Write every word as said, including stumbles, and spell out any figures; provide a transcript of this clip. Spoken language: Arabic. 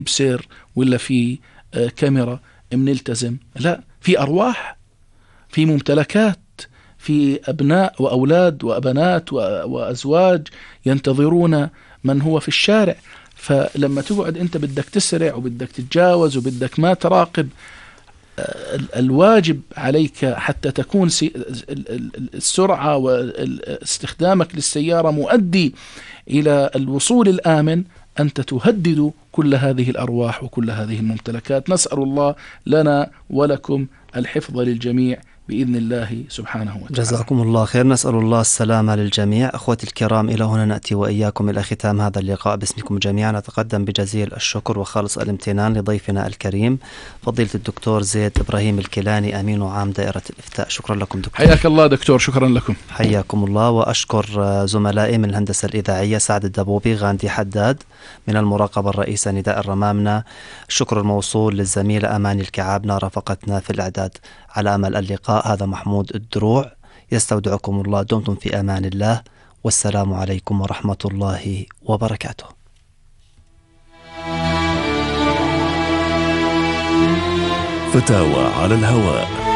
بسير ولا في كاميرا بنلتزم، لا، في أرواح، في ممتلكات، في أبناء وأولاد وأبنات وأزواج ينتظرون من هو في الشارع. فلما تقعد أنت بدك تسرع وبدك تتجاوز وبدك ما تراقب، الواجب عليك حتى تكون السرعة واستخدامك للسيارة مؤدي إلى الوصول الآمن، أنت تهدد كل هذه الأرواح وكل هذه الممتلكات. نسأل الله لنا ولكم الحفظ للجميع بإذن الله سبحانه وتعالى. جزاكم الله خير. نسأل الله السلامة للجميع. أخوتي الكرام، إلى هنا نأتي وإياكم إلى ختام هذا اللقاء. باسمكم جميعا نتقدم بجزيل الشكر وخالص الامتنان لضيفنا الكريم فضيلة الدكتور زيد إبراهيم الكيلاني، أمين عام دائرة الإفتاء. شكرا لكم دكتور. حياك الله دكتور. شكرا لكم. حياكم الله. وأشكر زملائي من الهندسة الإذاعية سعد الدبوبي، غاندي حداد من المراقبة الرئيسة نداء الرمامنة. الشكر الموصول للزميلة أماني الكعابنة رافقتنا في الإعداد. على أمل اللقاء، هذا محمود الدروع يستودعكم الله. دمتم في أمان الله، والسلام عليكم ورحمة الله وبركاته. فتاوى على الهواء.